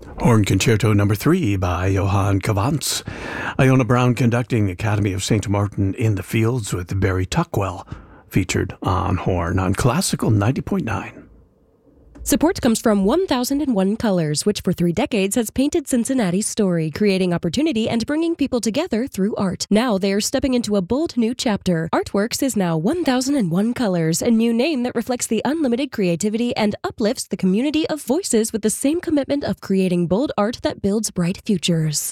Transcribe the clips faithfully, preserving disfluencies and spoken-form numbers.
Horn Concerto Number three by Johann Cavantz. Iona Brown conducting the Academy of Saint Martin in the Fields with Barry Tuckwell, featured on Horn on Classical ninety point nine. Support comes from one thousand one Colors, which for three decades has painted Cincinnati's story, creating opportunity and bringing people together through art. Now they are stepping into a bold new chapter. Artworks is now one thousand one Colors, a new name that reflects the unlimited creativity and uplifts the community of voices with the same commitment of creating bold art that builds bright futures.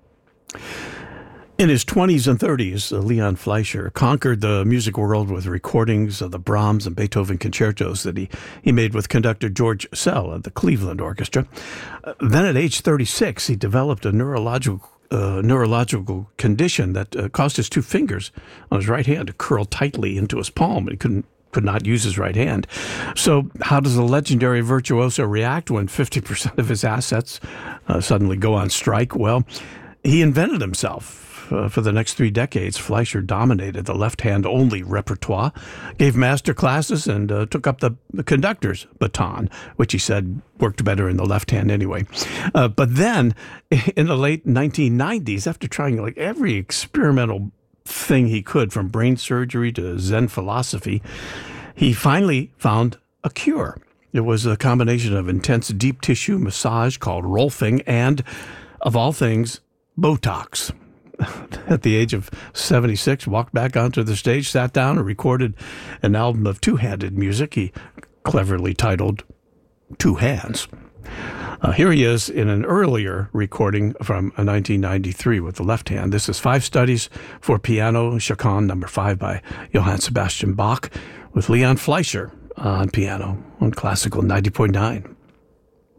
In his twenties and thirties, Leon Fleischer conquered the music world with recordings of the Brahms and Beethoven concertos that he, he made with conductor George Szell of the Cleveland Orchestra. Uh, then at age thirty-six, he developed a neurological uh, neurological condition that uh, caused his two fingers on his right hand to curl tightly into his palm, and he couldn't could not use his right hand. So how does a legendary virtuoso react when fifty percent of his assets uh, suddenly go on strike? Well, he invented himself. Uh, for the next three decades, Fleischer dominated the left-hand-only repertoire, gave master classes, and uh, took up the, the conductor's baton, which he said worked better in the left hand anyway. Uh, but then, in the late nineteen nineties, after trying like every experimental thing he could, from brain surgery to Zen philosophy, he finally found a cure. It was a combination of intense deep tissue massage called Rolfing and, of all things, Botox. At the age of seventy-six, walked back onto the stage, sat down, and recorded an album of two-handed music he cleverly titled Two Hands. Uh, here he is in an earlier recording from nineteen ninety-three with the left hand. This is Five Studies for Piano, Chaconne number five by Johann Sebastian Bach, with Leon Fleischer on piano on Classical ninety point nine.